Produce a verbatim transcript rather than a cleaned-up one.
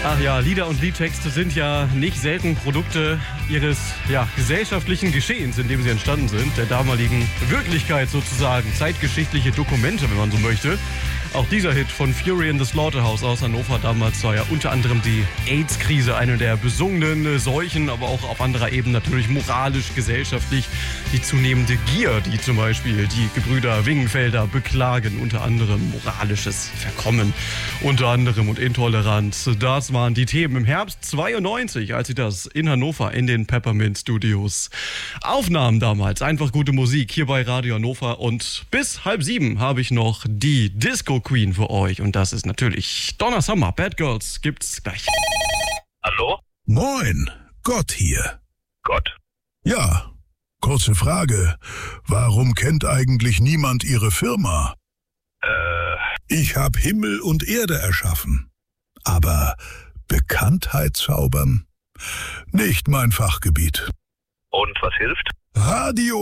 Ach ja, Lieder und Liedtexte sind ja nicht selten Produkte ihres ja, gesellschaftlichen Geschehens, in dem sie entstanden sind, der damaligen Wirklichkeit sozusagen, zeitgeschichtliche Dokumente, wenn man so möchte. Auch dieser Hit von Fury in the Slaughterhouse aus Hannover damals war ja unter anderem die AIDS-Krise, eine der besungenen Seuchen, aber auch auf anderer Ebene natürlich moralisch, gesellschaftlich die zunehmende Gier, die zum Beispiel die Gebrüder Wingenfelder beklagen, unter anderem moralisches Verkommen, unter anderem und Intoleranz. Das waren die Themen im Herbst zweiundneunzig, als sie das in Hannover in den Peppermint Studios aufnahmen damals. Einfach gute Musik hier bei Radio Hannover und bis halb sieben habe ich noch die Disco Queen für euch und das ist natürlich Donna Summer. Bad Girls gibt's gleich. Hallo? Moin, Gott hier. Gott. Ja, kurze Frage. Warum kennt eigentlich niemand Ihre Firma? Äh. Ich habe Himmel und Erde erschaffen. Aber Bekanntheit zaubern? Nicht mein Fachgebiet. Und was hilft? Radio